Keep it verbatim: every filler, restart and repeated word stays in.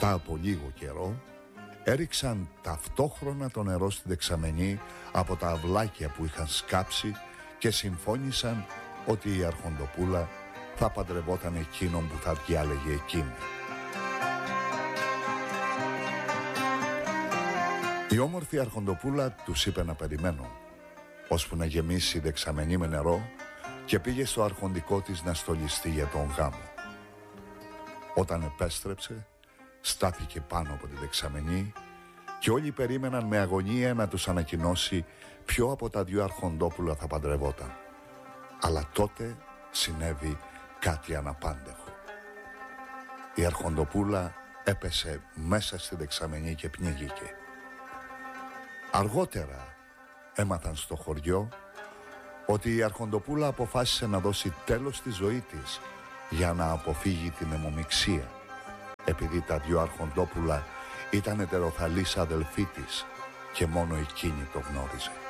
Μετά από λίγο καιρό έριξαν ταυτόχρονα το νερό στη δεξαμενή από τα αυλάκια που είχαν σκάψει και συμφώνησαν ότι η Αρχοντοπούλα θα παντρευόταν εκείνον που θα διάλεγε εκείνη. Η όμορφη Αρχοντοπούλα τους είπε να περιμένουν, ώσπου να γεμίσει η δεξαμενή με νερό, και πήγε στο αρχοντικό της να στολιστεί για τον γάμο. Όταν επέστρεψε, στάθηκε πάνω από τη δεξαμενή και όλοι περίμεναν με αγωνία να τους ανακοινώσει ποιο από τα δυο Αρχοντόπουλα θα παντρευόταν. Αλλά τότε συνέβη κάτι αναπάντεχο. Η Αρχοντοπούλα έπεσε μέσα στη δεξαμενή και πνίγηκε. Αργότερα έμαθαν στο χωριό ότι η Αρχοντοπούλα αποφάσισε να δώσει τέλος στη ζωή της για να αποφύγει την αιμομιξία, επειδή τα δυο Αρχοντόπουλα ήταν ετεροθαλείς αδελφοί της και μόνο εκείνη το γνώριζε.